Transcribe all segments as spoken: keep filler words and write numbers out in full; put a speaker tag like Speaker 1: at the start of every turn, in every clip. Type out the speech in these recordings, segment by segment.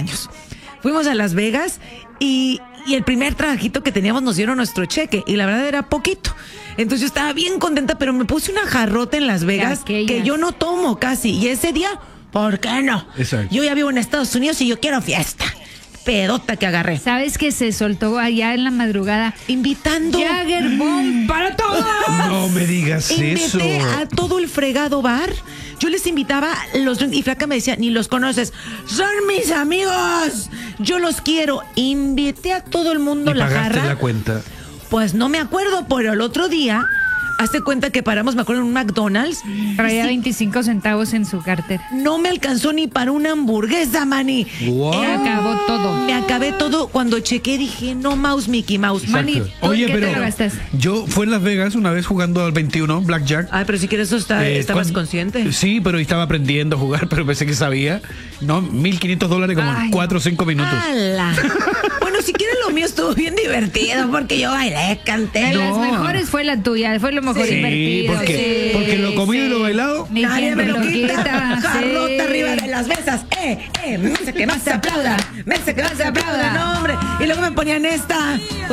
Speaker 1: años. Fuimos a Las Vegas y, y el primer trabajito que teníamos nos dieron nuestro cheque y la verdad era poquito. Entonces yo estaba bien contenta, pero me puse una jarrota en Las Vegas que yo no tomo casi. Y ese día, ¿por qué no?
Speaker 2: Exacto.
Speaker 1: Yo ya vivo en Estados Unidos y yo quiero fiesta. Pedota que agarré.
Speaker 3: ¿Sabes que se soltó allá en la madrugada?
Speaker 1: Invitando
Speaker 3: Jagger Bomb para todos.
Speaker 2: No me digas eso.
Speaker 1: Invité a todo el fregado bar. Yo les invitaba los y Flaca me decía, ni los conoces. Son mis amigos. Yo los quiero. Invité a todo el mundo.
Speaker 2: ¿Y
Speaker 1: la
Speaker 2: pagaste
Speaker 1: jarra.
Speaker 2: la cuenta?
Speaker 1: Pues no me acuerdo, pero el otro día, hazte cuenta que paramos, me acuerdo, en un McDonald's.
Speaker 3: Traía
Speaker 1: Sí,
Speaker 3: veinticinco centavos en su cartera.
Speaker 1: no me alcanzó ni para una hamburguesa, mani.
Speaker 2: Wow.
Speaker 3: Se acabó todo.
Speaker 1: Me acabé todo. Cuando chequé dije, no mouse, Mickey Mouse.
Speaker 3: Mani,
Speaker 2: Exacto.
Speaker 3: ¿tú
Speaker 2: Oye,
Speaker 3: qué te
Speaker 2: pero
Speaker 3: lo gastaste?
Speaker 2: yo fui en Las Vegas una vez jugando al veintiuno, Blackjack.
Speaker 1: Ay, pero si quieres eso está,
Speaker 2: Eh,
Speaker 1: estabas
Speaker 2: cuando-
Speaker 1: consciente.
Speaker 2: Sí, pero estaba aprendiendo a jugar, pero pensé que sabía. No, mil quinientos dólares como
Speaker 3: Ay,
Speaker 2: en cuatro o cinco minutos.
Speaker 1: ¡Hala! Bueno, si quieres lo mío estuvo bien divertido porque yo bailé, canté.
Speaker 3: De las
Speaker 2: No.
Speaker 3: mejores fue la tuya, fue lo mejor
Speaker 2: Sí,
Speaker 3: divertido.
Speaker 2: porque- porque lo comido y lo bailado,
Speaker 3: Ni
Speaker 1: Nadie
Speaker 3: quien
Speaker 1: me
Speaker 3: te
Speaker 1: lo quita. Jarrota
Speaker 3: sí.
Speaker 1: arriba de las mesas. ¡Eh, eh! Mesa que más se aplauda. Mesa que más se aplauda. No, hombre. Y luego me ponían esta. Uh.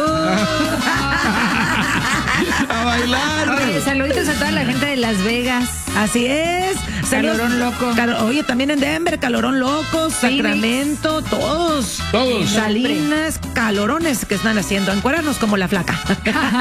Speaker 2: a bailar.
Speaker 3: Oye, saluditos a toda la gente de Las Vegas.
Speaker 1: Así es. Saludos.
Speaker 3: Calorón loco.
Speaker 1: Cal- Oye, también en Denver, Calorón Loco, Sacramento, todos.
Speaker 2: Todos.
Speaker 1: Salinas, calorones que están haciendo. Encuadrarnos como la Flaca.